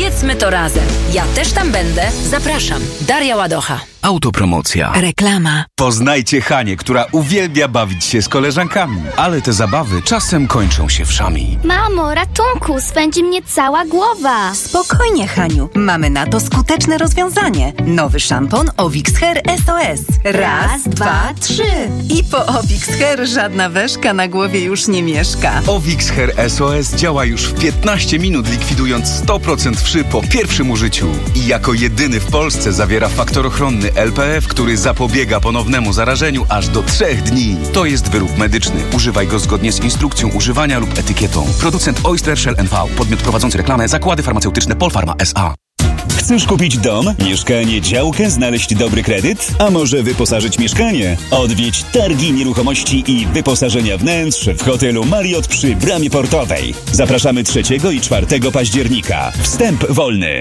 Powiedzmy to razem. Ja też tam będę. Zapraszam. Daria Ładocha. Autopromocja. Reklama. Poznajcie Hanię, która uwielbia bawić się z koleżankami, ale te zabawy czasem kończą się wszami. Mamo, ratunku, swędzi mnie cała głowa. Spokojnie, Haniu. Mamy na to skuteczne rozwiązanie. Nowy szampon Ovix Hair SOS. Raz, dwa, trzy. I po Ovix Hair żadna weszka na głowie już nie mieszka. Ovix Hair SOS działa już w 15 minut, likwidując 100% wszy po pierwszym użyciu. I jako jedyny w Polsce zawiera faktor ochronny LPF, który zapobiega ponownemu zarażeniu aż do 3 dni. To jest wyrób medyczny. Używaj go zgodnie z instrukcją używania lub etykietą. Producent Oyster Shell NV. Podmiot prowadzący reklamę. Zakłady farmaceutyczne Polpharma S.A. Chcesz kupić dom, mieszkanie, działkę, znaleźć dobry kredyt? A może wyposażyć mieszkanie? Odwiedź targi nieruchomości i wyposażenia wnętrz w hotelu Marriott przy Bramie Portowej. Zapraszamy 3 i 4 października. Wstęp wolny.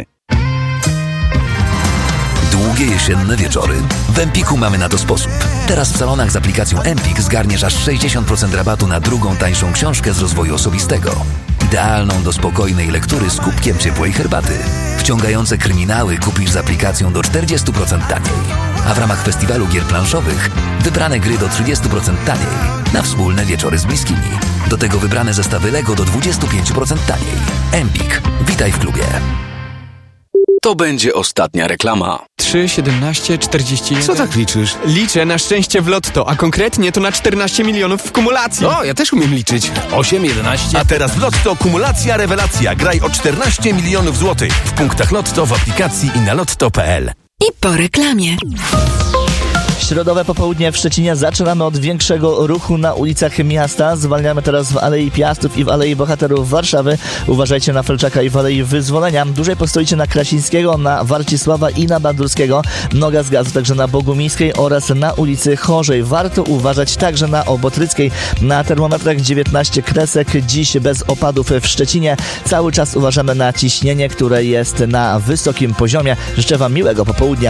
Długie jesienne wieczory? W Empiku mamy na to sposób. Teraz w salonach z aplikacją Empik zgarniesz aż 60% rabatu na drugą tańszą książkę z rozwoju osobistego. Idealną do spokojnej lektury z kubkiem ciepłej herbaty. Wciągające kryminały kupisz z aplikacją do 40% taniej. A w ramach festiwalu gier planszowych wybrane gry do 30% taniej. Na wspólne wieczory z bliskimi. Do tego wybrane zestawy Lego do 25% taniej. Empik. Witaj w klubie. To będzie ostatnia reklama. 3, 17, 41... Co tak liczysz? Liczę na szczęście w lotto, a konkretnie to na 14 milionów w kumulacji. O, ja też umiem liczyć. 8, 11... A teraz w Lotto kumulacja rewelacja. Graj o 14 milionów złotych. W punktach Lotto, w aplikacji i na lotto.pl. I po reklamie. Środowe popołudnie w Szczecinie zaczynamy od większego ruchu na ulicach miasta. Zwalniamy teraz w Alei Piastów i w Alei Bohaterów Warszawy. Uważajcie na Felczaka i w Alei Wyzwolenia. Dłużej postoicie na Krasińskiego, na Warcisława i na Bandurskiego. Noga z gazu także na Bogumiejskiej oraz na ulicy Chorzej. Warto uważać także na Obotryckiej. Na termometrach 19 kresek. Dziś bez opadów w Szczecinie. Cały czas uważamy na ciśnienie, które jest na wysokim poziomie. Życzę Wam miłego popołudnia.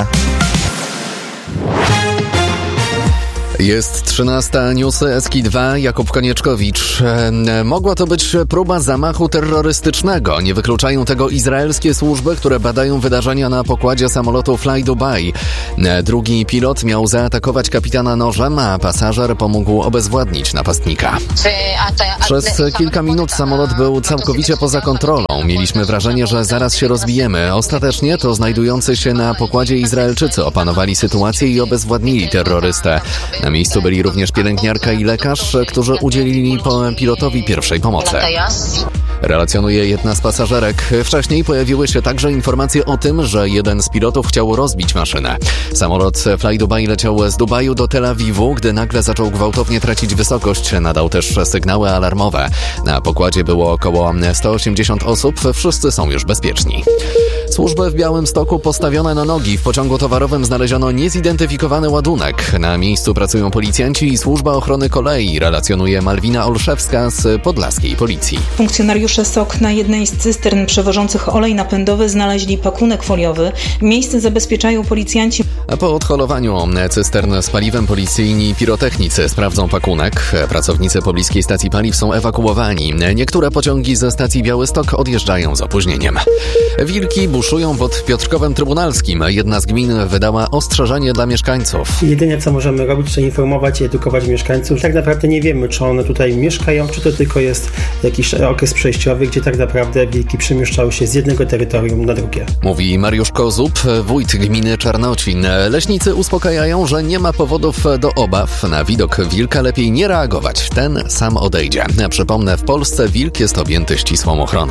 Jest 13, newsy Eski 2, Jakub Konieczkowicz. Mogła to być próba zamachu terrorystycznego. Nie wykluczają tego izraelskie służby, które badają wydarzenia na pokładzie samolotu Fly Dubai. Drugi pilot miał zaatakować kapitana nożem, a pasażer pomógł obezwładnić napastnika. Przez kilka minut samolot był całkowicie poza kontrolą. Mieliśmy wrażenie, że zaraz się rozbijemy. Ostatecznie to znajdujący się na pokładzie Izraelczycy opanowali sytuację i obezwładnili terrorystę. Na miejscu byli również pielęgniarka i lekarz, którzy udzielili pilotowi pierwszej pomocy. Relacjonuje jedna z pasażerek. Wcześniej pojawiły się także informacje o tym, że jeden z pilotów chciał rozbić maszynę. Samolot Fly Dubai leciał z Dubaju do Tel Awiwu, gdy nagle zaczął gwałtownie tracić wysokość. Nadał też sygnały alarmowe. Na pokładzie było około 180 osób. Wszyscy są już bezpieczni. Służby w Białymstoku postawione na nogi. W pociągu towarowym znaleziono niezidentyfikowany ładunek. Na miejscu pracują policjanci i Służba Ochrony Kolei, relacjonuje Malwina Olszewska z podlaskiej policji. Funkcjonariusze SOK na jednej z cystern przewożących olej napędowy znaleźli pakunek foliowy. Miejsce zabezpieczają policjanci. A po odholowaniu cystern z paliwem policyjni pirotechnicy sprawdzą pakunek. Pracownicy pobliskiej stacji paliw są ewakuowani. Niektóre pociągi ze stacji Białystok odjeżdżają z opóźnieniem. Wilki buszują pod Piotrkowem Trybunalskim. Jedna z gmin wydała ostrzeżenie dla mieszkańców. Jedyne co możemy robić, to informować i edukować mieszkańców. Tak naprawdę nie wiemy, czy one tutaj mieszkają, czy to tylko jest jakiś okres przejściowy, gdzie tak naprawdę wilki przemieszczały się z jednego terytorium na drugie. Mówi Mariusz Kozub, wójt gminy Czarnocin. Leśnicy uspokajają, że nie ma powodów do obaw. Na widok wilka lepiej nie reagować. Ten sam odejdzie. Przypomnę, w Polsce wilk jest objęty ścisłą ochroną.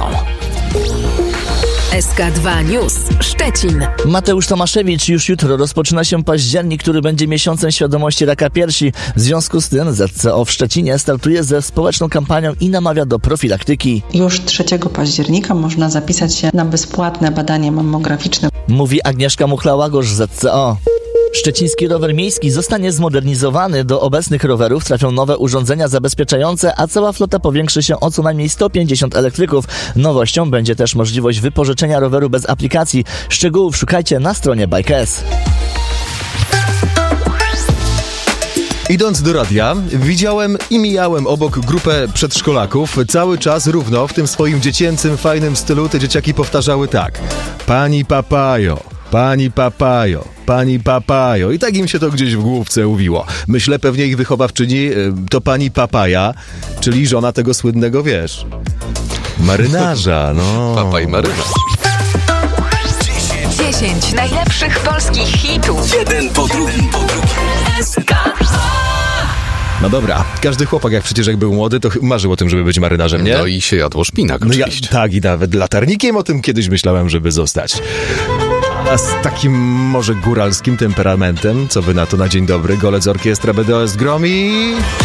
SK2 News Szczecin. Mateusz Tomaszewicz. Już jutro rozpoczyna się październik, który będzie miesiącem świadomości raka piersi. W związku z tym ZCO w Szczecinie startuje ze społeczną kampanią i namawia do profilaktyki. Już 3 października można zapisać się na bezpłatne badanie mammograficzne. Mówi Agnieszka Muchla-Łagosz z ZCO. Szczeciński rower miejski zostanie zmodernizowany. Do obecnych rowerów trafią nowe urządzenia zabezpieczające, a cała flota powiększy się o co najmniej 150 elektryków. Nowością będzie też możliwość wypożyczenia roweru bez aplikacji. Szczegółów szukajcie na stronie Bike.s. Idąc do radia, widziałem i mijałem obok grupę przedszkolaków. Cały czas równo w tym swoim dziecięcym, fajnym stylu te dzieciaki powtarzały tak: pani papajo, pani papajo, pani papajo. I tak im się to gdzieś w główce uwiło. Myślę, pewnie ich wychowawczyni to pani papaja, czyli żona tego słynnego, wiesz, marynarza, no. Papa i marynarz. 10 najlepszych polskich hitów. Jeden po drugim. No dobra, każdy chłopak, jak był młody, to marzył o tym, żeby być marynarzem, nie? No i się jadło szpinak, oczywiście. Tak, i nawet latarnikiem o tym kiedyś myślałem, żeby zostać. A z takim może góralskim temperamentem, co wy na to na dzień dobry, Golec Orkiestra BDOS Gromi...